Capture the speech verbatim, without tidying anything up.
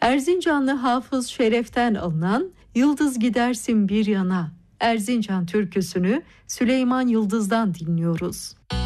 Erzincanlı Hafız Şeref'ten alınan Yıldız Gidersin Bir Yana Erzincan türküsünü Süleyman Yıldız'dan dinliyoruz.